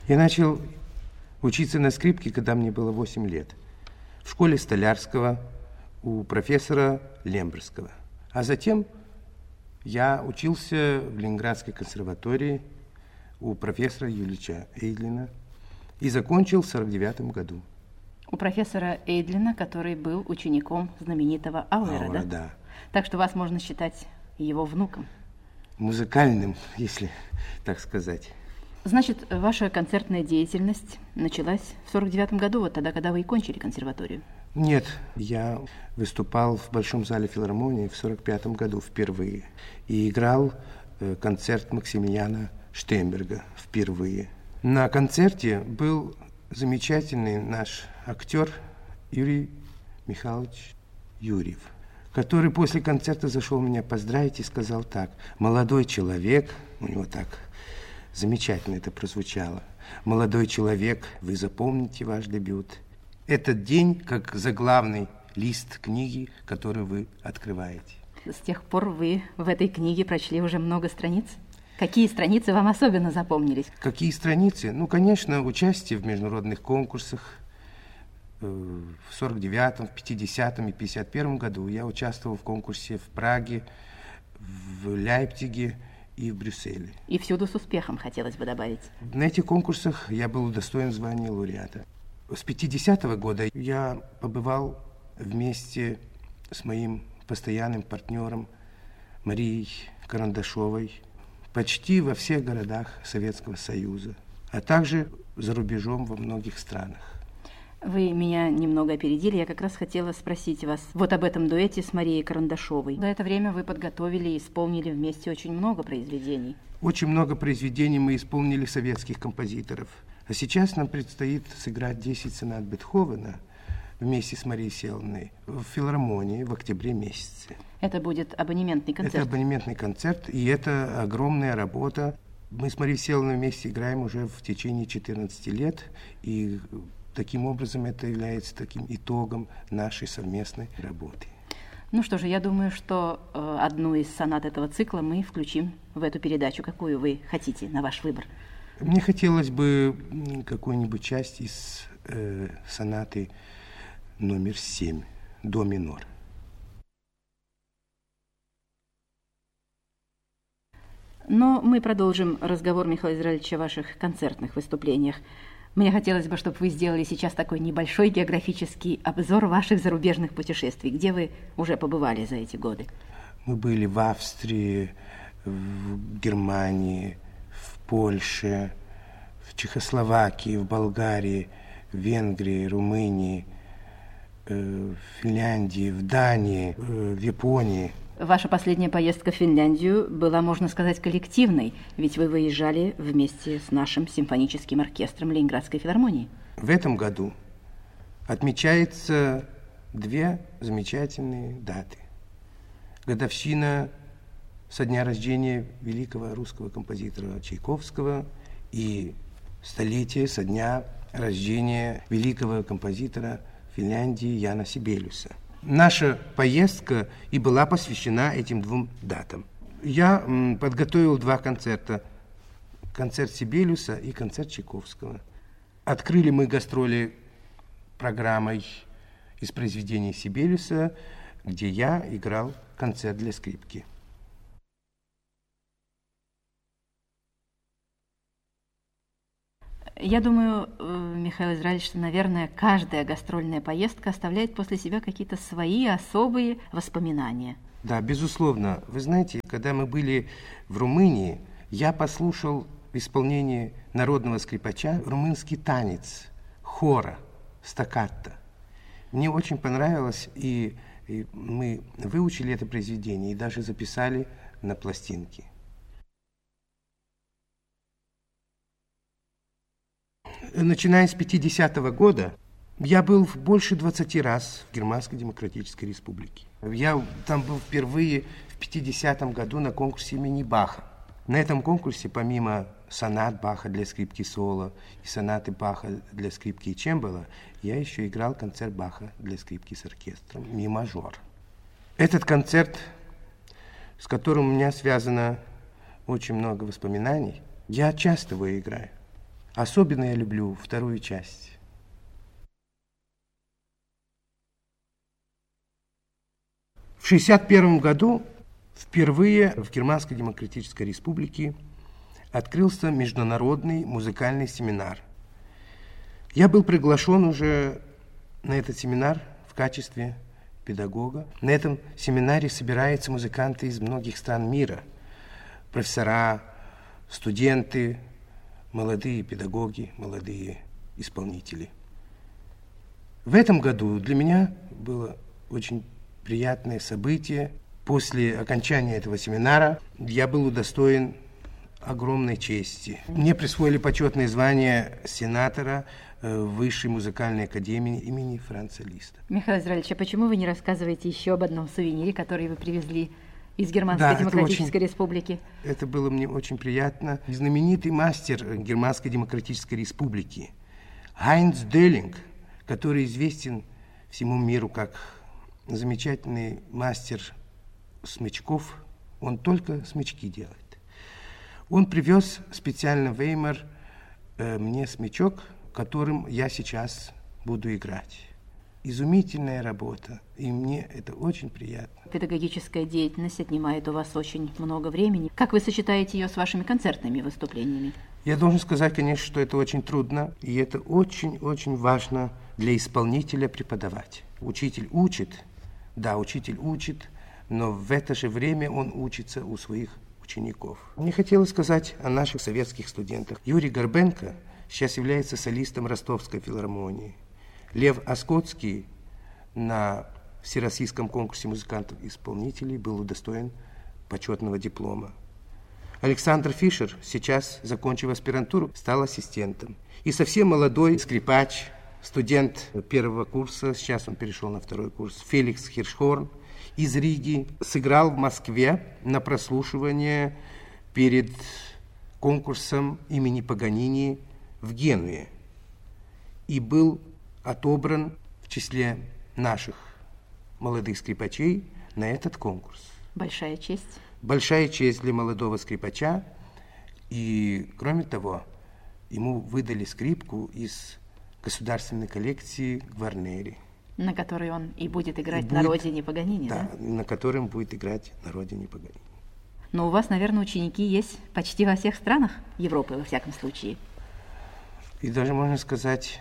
Я начал учиться на скрипке, когда мне было 8 лет. В школе Столярского у профессора Лемберского. А затем я учился в Ленинградской консерватории у профессора Юлича Эйдлина и закончил в 1949 году. У профессора Эйдлина, который был учеником знаменитого Ауэра, да? Да. Так что вас можно считать его внуком. Музыкальным, если так сказать. Значит, ваша концертная деятельность началась в 1949 году, вот тогда, когда вы и кончили консерваторию? Нет, я выступал в Большом зале филармонии в 1945 году впервые и играл концерт Максимилиана Штейнберга впервые. На концерте был замечательный наш актер Юрий Михайлович Юрьев, который после концерта зашел меня поздравить и сказал так: молодой человек, у него так замечательно это прозвучало, молодой человек, вы запомните ваш дебют. Этот день как заглавный лист книги, который вы открываете. С тех пор вы в этой книге прочли уже много страниц? Какие страницы вам особенно запомнились? Какие страницы? Ну, конечно, участие в международных конкурсах. В 49-м, в 50-м и 51-м году я участвовал в конкурсе в Праге, в Лейпциге и в Брюсселе. И всюду с успехом, хотелось бы добавить. На этих конкурсах я был удостоен звания лауреата. С 50-го года я побывал вместе с моим постоянным партнером Марией Карандашовой почти во всех городах Советского Союза, а также за рубежом во многих странах. Вы меня немного опередили, я как раз хотела спросить вас вот об этом дуэте с Марией Карандашовой. За это время вы подготовили и исполнили вместе очень много произведений. Очень много произведений мы исполнили советских композиторов. А сейчас нам предстоит сыграть 10 сонат Бетховена вместе с Марией Селовной в филармонии в октябре месяце. Это будет абонементный концерт? Это абонементный концерт, и это огромная работа. Мы с Марией Селовной вместе играем уже в течение 14 лет, и таким образом это является таким итогом нашей совместной работы. Ну что же, я думаю, что одну из сонат этого цикла мы включим в эту передачу. Какую вы хотите, на ваш выбор? Мне хотелось бы какую-нибудь часть из сонаты номер 7, до минор. Но мы продолжим разговор, Михаил Израилевич, о ваших концертных выступлениях. Мне хотелось бы, чтобы вы сделали сейчас такой небольшой географический обзор ваших зарубежных путешествий. Где вы уже побывали за эти годы? Мы были в Австрии, в Германии, в Польше, в Чехословакии, в Болгарии, в Венгрии, Румынии, в Финляндии, в Дании, в Японии. Ваша последняя поездка в Финляндию была, можно сказать, коллективной, ведь вы выезжали вместе с нашим симфоническим оркестром Ленинградской филармонии. В этом году отмечается 2 замечательные даты. Годовщина со дня рождения великого русского композитора Чайковского и столетие со дня рождения великого композитора Финляндии Яна Сибелиуса. Наша поездка и была посвящена этим 2 датам. Я подготовил 2 концерта. Концерт Сибелиуса и концерт Чайковского. Открыли мы гастроли программой из произведений Сибелиуса, где я играл концерт для скрипки. Я думаю, Михаил Израилевич, что, наверное, каждая гастрольная поездка оставляет после себя какие-то свои особые воспоминания. Да, безусловно. Вы знаете, когда мы были в Румынии, я послушал в исполнении народного скрипача румынский танец хора, стаккато. Мне очень понравилось, и мы выучили это произведение и даже записали на пластинке. Начиная с 50-го года, я был больше 20 раз в Германской Демократической Республике. Я там был впервые в 50-м году на конкурсе имени Баха. На этом конкурсе, помимо сонат Баха для скрипки соло и сонаты Баха для скрипки и чембало, я еще играл концерт Баха для скрипки с оркестром ми мажор. Этот концерт, с которым у меня связано очень много воспоминаний, я часто его играю. Особенно я люблю вторую часть. В 1961 году впервые в Германской Демократической Республике открылся международный музыкальный семинар. Я был приглашен уже на этот семинар в качестве педагога. На этом семинаре собираются музыканты из многих стран мира. Профессора, студенты, молодые педагоги, молодые исполнители. В этом году для меня было очень приятное событие. После окончания этого семинара я был удостоен огромной чести. Мне присвоили почетное звание сенатора Высшей музыкальной академии имени Франца Листа. Михаил Израилевич, а почему вы не рассказываете еще об одном сувенире, который вы привезли из Германской Демократической Республики? Это было мне очень приятно. Знаменитый мастер Германской Демократической Республики Хайнц Делинг, который известен всему миру как замечательный мастер смычков, он только смычки делает. Он привез специально в Веймар мне смычок, которым я сейчас буду играть. Изумительная работа, и мне это очень приятно. Педагогическая деятельность отнимает у вас очень много времени. Как вы сочетаете ее с вашими концертными выступлениями? Я должен сказать, конечно, что это очень трудно, и это очень-очень важно для исполнителя преподавать. Учитель учит, но в это же время он учится у своих учеников. Мне хотелось сказать о наших советских студентах. Юрий Горбенко сейчас является солистом Ростовской филармонии. Лев Оскотский на Всероссийском конкурсе музыкантов-исполнителей был удостоен почетного диплома. Александр Фишер, сейчас, закончив аспирантуру, стал ассистентом. И совсем молодой скрипач, студент первого курса, сейчас он перешел на второй курс, Феликс Хиршхорн из Риги, сыграл в Москве на прослушивание перед конкурсом имени Паганини в Генуе и был отобран в числе наших молодых скрипачей на этот конкурс. Большая честь. Большая честь для молодого скрипача. И, кроме того, ему выдали скрипку из государственной коллекции Гварнери. На которой он и будет играть на родине Паганини, да? Да, на которой он будет играть на родине Паганини. Но у вас, наверное, ученики есть почти во всех странах Европы, во всяком случае. И даже, можно сказать,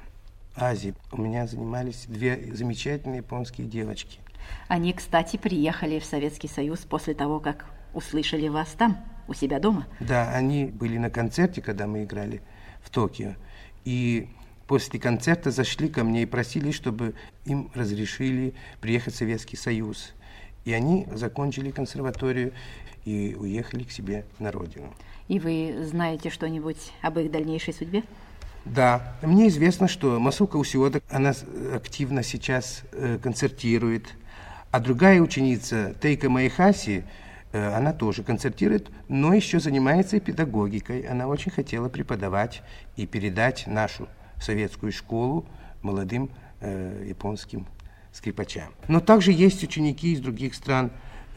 Азии. У меня занимались две замечательные японские девочки. Они, кстати, приехали в Советский Союз после того, как услышали вас там, у себя дома. Да, они были на концерте, когда мы играли в Токио. И после концерта зашли ко мне и просили, чтобы им разрешили приехать в Советский Союз. И они закончили консерваторию и уехали к себе на родину. И вы знаете что-нибудь об их дальнейшей судьбе? Да, мне известно, что Масука Усиода, она активно сейчас концертирует, а другая ученица, Тейка Маихаси, она тоже концертирует, но еще занимается и педагогикой. Она очень хотела преподавать и передать нашу советскую школу молодым японским скрипачам. Но также есть ученики из других стран,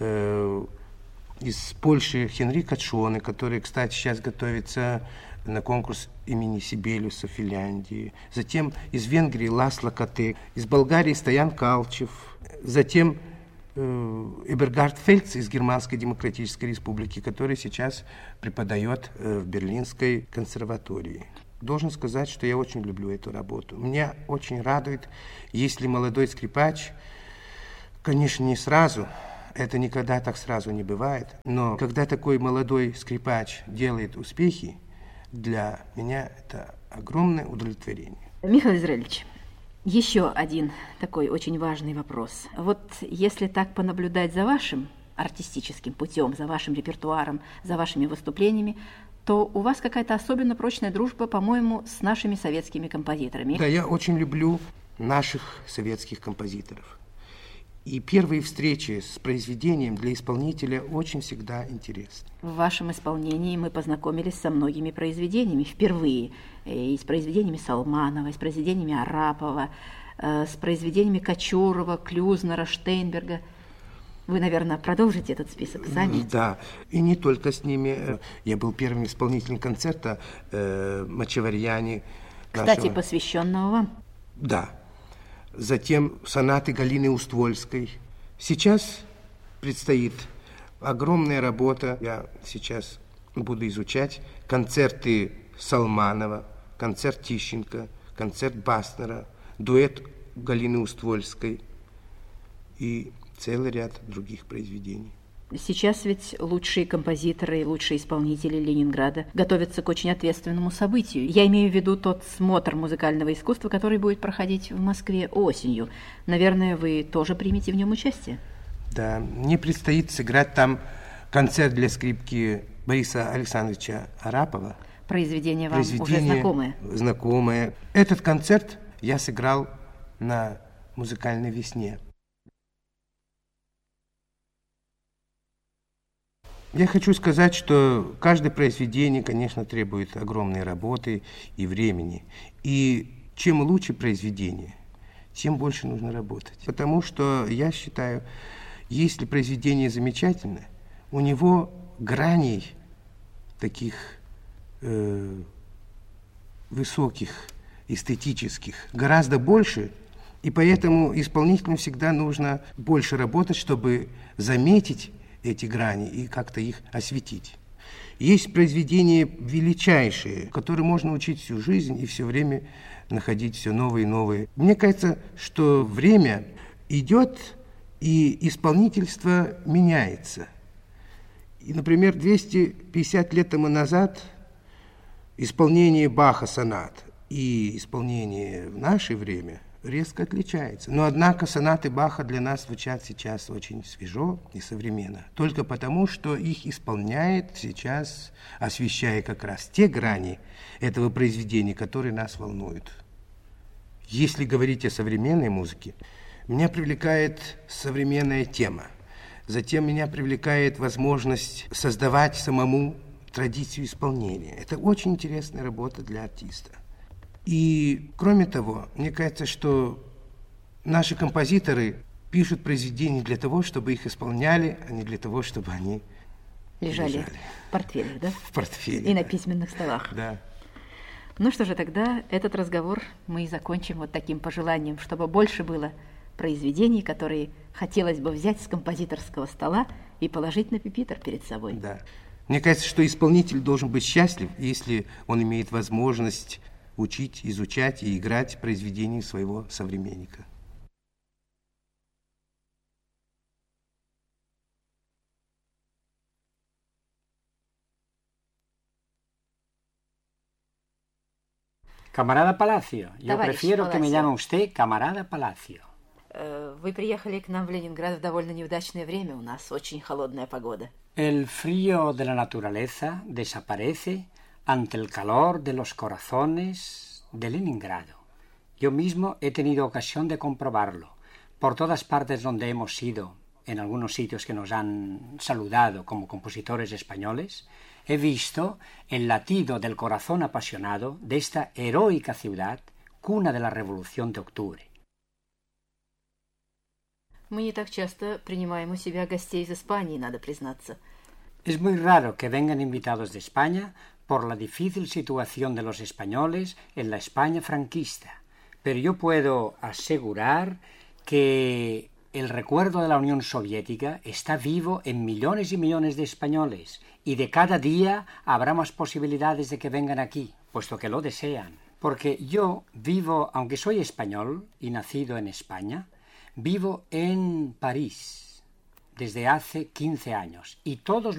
из Польши Хенрик Ачоне, который, кстати, сейчас готовится на конкурс имени Сибелиуса в Финляндии. Затем из Венгрии Ласло Катек, из Болгарии Стоян Калчев, затем Эбергард Фельдс из Германской Демократической Республики, который сейчас преподает в Берлинской консерватории. Должен сказать, что я очень люблю эту работу. Меня очень радует, если молодой скрипач, конечно, не сразу, это никогда так сразу не бывает, но когда такой молодой скрипач делает успехи, для меня это огромное удовлетворение. Михаил Израилевич, еще один такой очень важный вопрос. Вот если так понаблюдать за вашим артистическим путем, за вашим репертуаром, за вашими выступлениями, то у вас какая-то особенно прочная дружба, по-моему, с нашими советскими композиторами. Да, я очень люблю наших советских композиторов. И первые встречи с произведением для исполнителя очень всегда интересны. В вашем исполнении мы познакомились со многими произведениями впервые. И с произведениями Салманова, и с произведениями Арапова, с произведениями Кочурова, Клюзнера, Штейнберга. Вы, наверное, продолжите этот список сами? Да, и не только с ними. Я был первым исполнителем концерта Мачеварьяни. Кстати, посвященного вам. Да. Затем сонаты Галины Уствольской. Сейчас предстоит огромная работа. Я сейчас буду изучать концерты Салманова, концерт Тищенко, концерт Баснера, дуэт Галины Уствольской и целый ряд других произведений. Сейчас ведь лучшие композиторы, лучшие исполнители Ленинграда готовятся к очень ответственному событию. Я имею в виду тот смотр музыкального искусства, который будет проходить в Москве осенью. Наверное, вы тоже примете в нем участие? Да, мне предстоит сыграть там концерт для скрипки Бориса Александровича Арапова. Произведение вам уже знакомое? Знакомое. Этот концерт я сыграл на музыкальной весне. Я хочу сказать, что каждое произведение, конечно, требует огромной работы и времени. И чем лучше произведение, тем больше нужно работать. Потому что, я считаю, если произведение замечательное, у него граней таких высоких, эстетических гораздо больше, и поэтому исполнителям всегда нужно больше работать, чтобы заметить эти грани и как-то их осветить. Есть произведения величайшие, которые можно учить всю жизнь и все время находить все новые и новые. Мне кажется, что время идет, и исполнительство меняется. И, например, 250 лет тому назад исполнение Баха сонат и исполнение в наше время резко отличается. Но, однако, сонаты Баха для нас звучат сейчас очень свежо и современно. Только потому, что их исполняет сейчас, освещая как раз те грани этого произведения, которые нас волнуют. Если говорить о современной музыке, меня привлекает современная тема. Затем меня привлекает возможность создавать самому традицию исполнения. Это очень интересная работа для артиста. И, кроме того, мне кажется, что наши композиторы пишут произведения для того, чтобы их исполняли, а не для того, чтобы они лежали в портфелях, да? В портфеле. И на письменных столах. Да. Ну что же, тогда этот разговор мы и закончим вот таким пожеланием, чтобы больше было произведений, которые хотелось бы взять с композиторского стола и положить на пюпитр перед собой. Да. Мне кажется, что исполнитель должен быть счастлив, если он имеет возможность учить, изучать и играть произведения своего современника. Camarada Palacio, yo prefiero que me llame usted Camarada Palacio. Вы приехали к нам в Ленинград в довольно неудачное время, у нас очень холодная погода. El frío de la naturaleza desaparece ante el calor de los corazones de Leningrado. Yo mismo he tenido ocasión de comprobarlo. Por todas partes donde hemos ido, en algunos sitios que nos han saludado como compositores españoles, he visto el latido del corazón apasionado de esta heroica ciudad, cuna de la Revolución de Octubre. Мы не так часто принимаем у себя гостей из Испании, надо признаться. Es muy raro que vengan invitados de España por la difícil situación de los españoles en la España franquista. Pero yo puedo asegurar que el recuerdo de la Unión Soviética está vivo en millones y millones de españoles y de cada día habrá más posibilidades de que vengan aquí, puesto que lo desean. Porque yo vivo, aunque soy español y nacido en España, vivo en París desde hace 15 años y todos